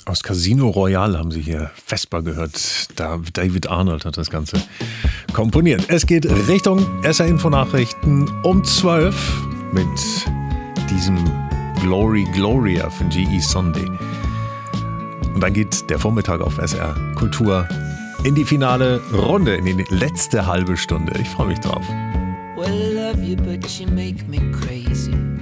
Aus Casino Royale haben Sie hier Vesper gehört. David Arnold hat das Ganze komponiert. Es geht Richtung SR-Info-Nachrichten um 12 mit diesem Glory Gloria von G.E. Sunday. Und dann geht der Vormittag auf SR Kultur in die finale Runde, in die letzte halbe Stunde. Ich freue mich drauf. Well, I love you, but you make me crazy.